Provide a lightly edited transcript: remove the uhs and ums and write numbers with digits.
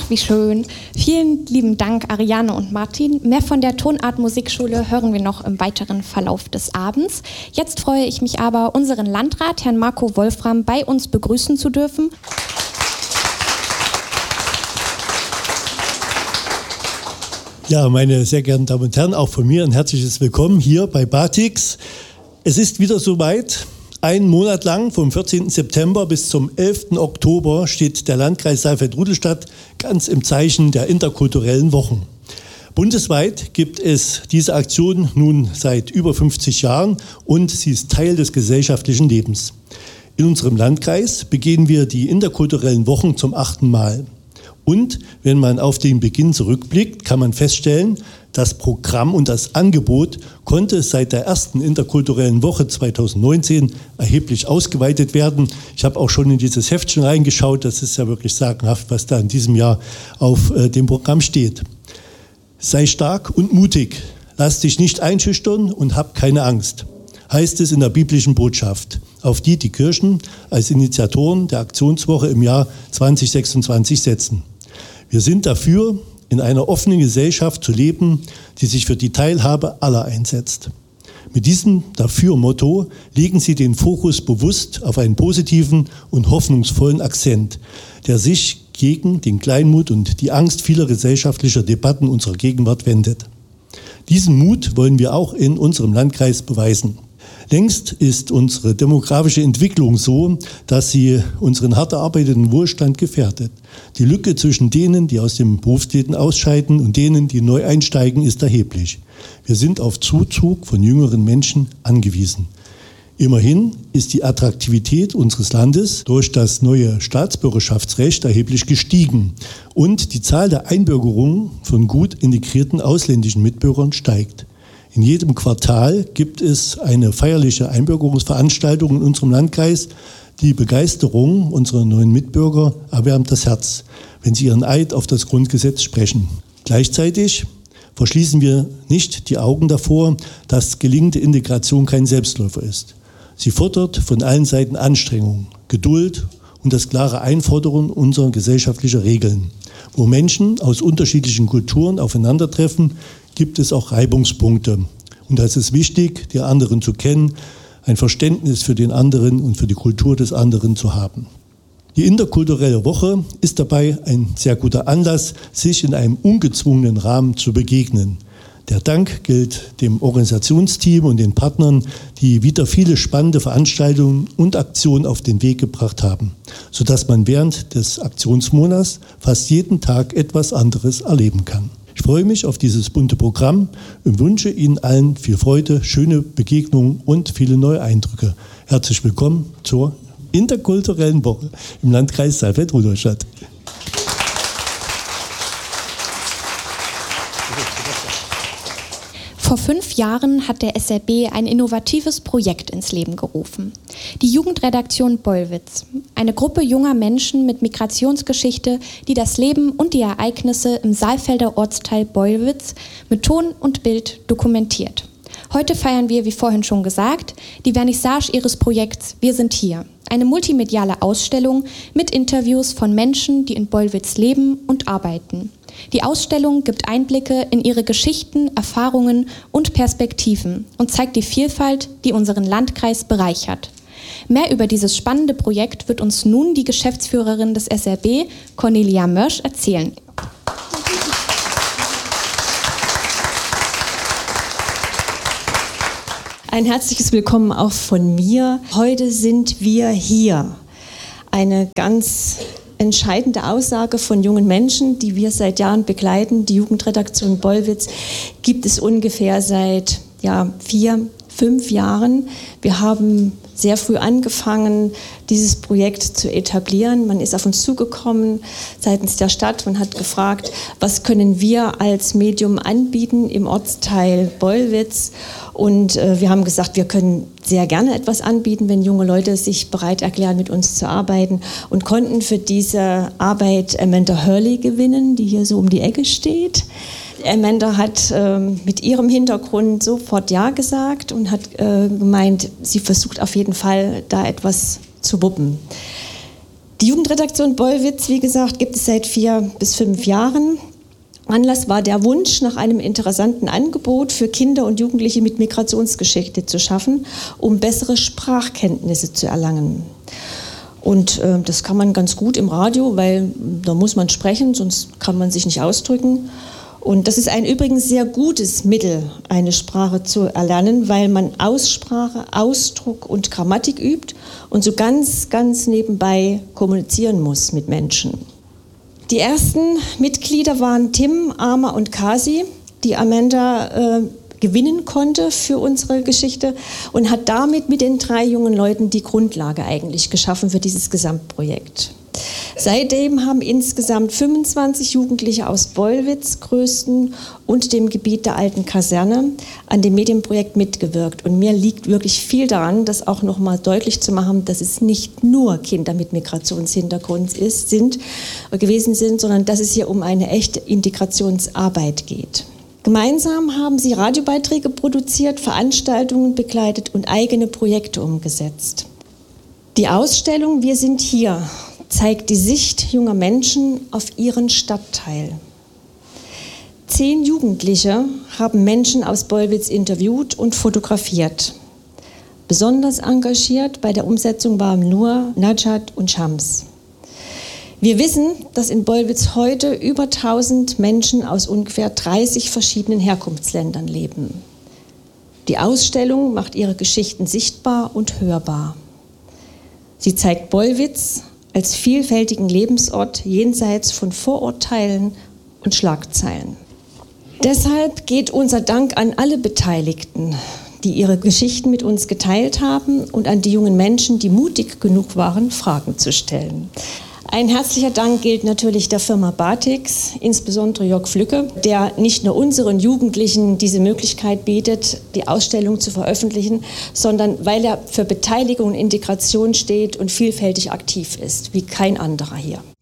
Wie schön. Vielen lieben Dank, Ariane und Martin. Mehr von der Tonart Musikschule hören wir noch im weiteren Verlauf des Abends. Jetzt freue ich mich aber, unseren Landrat, Herrn Marco Wolfram, bei uns begrüßen zu dürfen. Ja, meine sehr geehrten Damen und Herren, auch von mir ein herzliches Willkommen hier bei Batix. Es ist wieder soweit. Einen Monat lang, vom 14. September bis zum 11. Oktober, steht der Landkreis Saalfeld-Rudolstadt ganz im Zeichen der interkulturellen Wochen. Bundesweit gibt es diese Aktion nun seit über 50 Jahren und sie ist Teil des gesellschaftlichen Lebens. In unserem Landkreis begehen wir die interkulturellen Wochen zum 8. Mal. Und wenn man auf den Beginn zurückblickt, kann man feststellen, das Programm und das Angebot konnte seit der ersten interkulturellen Woche 2019 erheblich ausgeweitet werden. Ich habe auch schon in dieses Heftchen reingeschaut. Das ist ja wirklich sagenhaft, was da in diesem Jahr auf dem Programm steht. Sei stark und mutig, lass dich nicht einschüchtern und hab keine Angst, heißt es in der biblischen Botschaft, auf die die Kirchen als Initiatoren der Aktionswoche im Jahr 2026 setzen. Wir sind dafür, in einer offenen Gesellschaft zu leben, die sich für die Teilhabe aller einsetzt. Mit diesem Dafür-Motto legen Sie den Fokus bewusst auf einen positiven und hoffnungsvollen Akzent, der sich gegen den Kleinmut und die Angst vieler gesellschaftlicher Debatten unserer Gegenwart wendet. Diesen Mut wollen wir auch in unserem Landkreis beweisen. Längst ist unsere demografische Entwicklung so, dass sie unseren hart erarbeiteten Wohlstand gefährdet. Die Lücke zwischen denen, die aus dem Berufsleben ausscheiden und denen, die neu einsteigen, ist erheblich. Wir sind auf Zuzug von jüngeren Menschen angewiesen. Immerhin ist die Attraktivität unseres Landes durch das neue Staatsbürgerschaftsrecht erheblich gestiegen und die Zahl der Einbürgerungen von gut integrierten ausländischen Mitbürgern steigt. In jedem Quartal gibt es eine feierliche Einbürgerungsveranstaltung in unserem Landkreis. Die Begeisterung unserer neuen Mitbürger erwärmt das Herz, wenn sie ihren Eid auf das Grundgesetz sprechen. Gleichzeitig verschließen wir nicht die Augen davor, dass gelingende Integration kein Selbstläufer ist. Sie fordert von allen Seiten Anstrengung, Geduld und das klare Einfordern unserer gesellschaftlichen Regeln. Wo Menschen aus unterschiedlichen Kulturen aufeinandertreffen, gibt es auch Reibungspunkte. Und da ist es wichtig, die anderen zu kennen, ein Verständnis für den anderen und für die Kultur des anderen zu haben. Die interkulturelle Woche ist dabei ein sehr guter Anlass, sich in einem ungezwungenen Rahmen zu begegnen. Der Dank gilt dem Organisationsteam und den Partnern, die wieder viele spannende Veranstaltungen und Aktionen auf den Weg gebracht haben, sodass man während des Aktionsmonats fast jeden Tag etwas anderes erleben kann. Ich freue mich auf dieses bunte Programm und wünsche Ihnen allen viel Freude, schöne Begegnungen und viele neue Eindrücke. Herzlich willkommen zur interkulturellen Woche im Landkreis Saalfeld-Rudolstadt. Vor 5 Jahren hat der SRB ein innovatives Projekt ins Leben gerufen. Die Jugendredaktion Bollwitz, eine Gruppe junger Menschen mit Migrationsgeschichte, die das Leben und die Ereignisse im Saalfelder Ortsteil Bollwitz mit Ton und Bild dokumentiert. Heute feiern wir, wie vorhin schon gesagt, die Vernissage ihres Projekts Wir sind hier. Eine multimediale Ausstellung mit Interviews von Menschen, die in Bollwitz leben und arbeiten. Die Ausstellung gibt Einblicke in ihre Geschichten, Erfahrungen und Perspektiven und zeigt die Vielfalt, die unseren Landkreis bereichert. Mehr über dieses spannende Projekt wird uns nun die Geschäftsführerin des SRB, Cornelia Mörsch, erzählen. Ein herzliches Willkommen auch von mir. Heute sind wir hier. Eine ganz entscheidende Aussage von jungen Menschen, die wir seit Jahren begleiten. Die Jugendredaktion Bollwitz gibt es ungefähr seit 4, 5 Jahren. Wir haben sehr früh angefangen, dieses Projekt zu etablieren. Man ist auf uns zugekommen seitens der Stadt und hat gefragt, was können wir als Medium anbieten im Ortsteil Bollwitz. Und wir haben gesagt, wir können sehr gerne etwas anbieten, wenn junge Leute sich bereit erklären, mit uns zu arbeiten, und konnten für diese Arbeit Amanda Hurley gewinnen, die hier so um die Ecke steht. Amanda hat mit ihrem Hintergrund sofort Ja gesagt und hat gemeint, sie versucht auf jeden Fall, da etwas zu wuppen. Die Jugendredaktion Bollwitz, wie gesagt, gibt es seit 4 bis 5 Jahren. Anlass war der Wunsch nach einem interessanten Angebot für Kinder und Jugendliche mit Migrationsgeschichte zu schaffen, um bessere Sprachkenntnisse zu erlangen. Und das kann man ganz gut im Radio, weil da muss man sprechen, sonst kann man sich nicht ausdrücken. Und das ist ein übrigens sehr gutes Mittel, eine Sprache zu erlernen, weil man Aussprache, Ausdruck und Grammatik übt und so ganz nebenbei kommunizieren muss mit Menschen. Die ersten Mitglieder waren Tim, Ama und Kasi, die Amanda gewinnen konnte für unsere Geschichte und hat damit mit den 3 jungen Leuten die Grundlage eigentlich geschaffen für dieses Gesamtprojekt. Seitdem haben insgesamt 25 Jugendliche aus Bollwitz, Grösten und dem Gebiet der alten Kaserne an dem Medienprojekt mitgewirkt. Und mir liegt wirklich viel daran, das auch nochmal deutlich zu machen, dass es nicht nur Kinder mit Migrationshintergrund gewesen sind, sondern dass es hier um eine echte Integrationsarbeit geht. Gemeinsam haben sie Radiobeiträge produziert, Veranstaltungen begleitet und eigene Projekte umgesetzt. Die Ausstellung Wir sind hier zeigt die Sicht junger Menschen auf ihren Stadtteil. 10 Jugendliche haben Menschen aus Bollwitz interviewt und fotografiert. Besonders engagiert bei der Umsetzung waren Nur, Najat und Shams. Wir wissen, dass in Bollwitz heute über 1000 Menschen aus ungefähr 30 verschiedenen Herkunftsländern leben. Die Ausstellung macht ihre Geschichten sichtbar und hörbar. Sie zeigt Bollwitz als vielfältigen Lebensort jenseits von Vorurteilen und Schlagzeilen. Deshalb geht unser Dank an alle Beteiligten, die ihre Geschichten mit uns geteilt haben und an die jungen Menschen, die mutig genug waren, Fragen zu stellen. Ein herzlicher Dank gilt natürlich der Firma Batix, insbesondere Jörg Flücke, der nicht nur unseren Jugendlichen diese Möglichkeit bietet, die Ausstellung zu veröffentlichen, sondern weil er für Beteiligung und Integration steht und vielfältig aktiv ist, wie kein anderer hier.